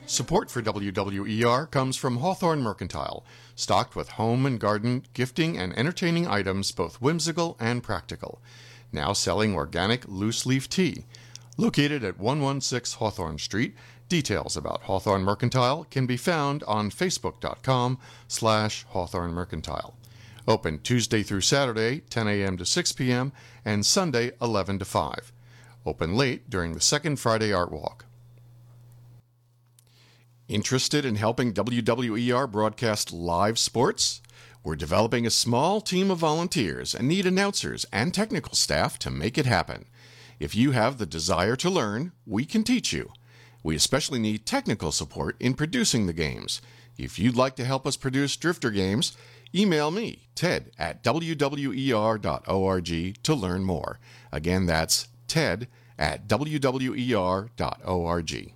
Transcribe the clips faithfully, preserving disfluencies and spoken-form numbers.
Support for W W E R comes from Hawthorne Mercantile, stocked with home and garden, gifting, and entertaining items both whimsical and practical. Now selling organic loose-leaf tea. Located at one sixteen Hawthorne Street, details about Hawthorne Mercantile can be found on facebook.com slash Hawthorne Mercantile. Open Tuesday through Saturday, ten a.m. to six p.m., and Sunday, eleven to five. Open late during the second Friday Art Walk. Interested in helping W W E R broadcast live sports? We're developing a small team of volunteers and need announcers and technical staff to make it happen. If you have the desire to learn, we can teach you. We especially need technical support in producing the games. If you'd like to help us produce Drifter games, email me, Ted, at w w e r dot org to learn more. Again, that's Ted at w w e r dot org.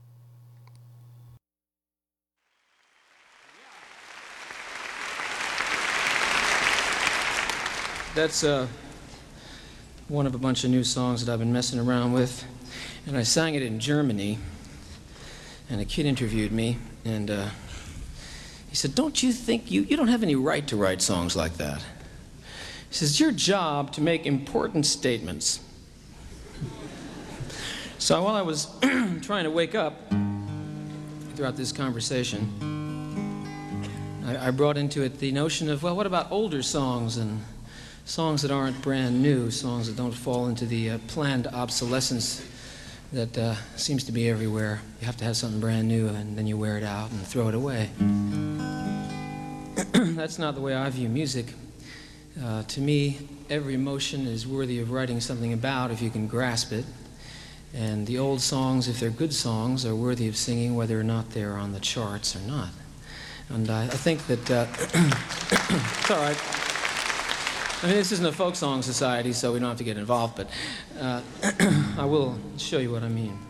That's uh, one of a bunch of new songs that I've been messing around with, and I sang it in Germany, and a kid interviewed me, and uh, he said, don't you think you, you don't have any right to write songs like that? He says, it's your job to make important statements. So while I was trying to wake up throughout this conversation, I, I brought into it the notion of, well, what about older songs and songs that aren't brand new, songs that don't fall into the uh, planned obsolescence that uh, seems to be everywhere. You have to have something brand new and then you wear it out and throw it away. That's not the way I view music. Uh, to me, every emotion is worthy of writing something about if you can grasp it. And the old songs, if they're good songs, are worthy of singing whether or not they're on the charts or not. And I, I think that, uh, it's all right. I mean, this isn't a folk song society, so we don't have to get involved, but uh, I will show you what I mean.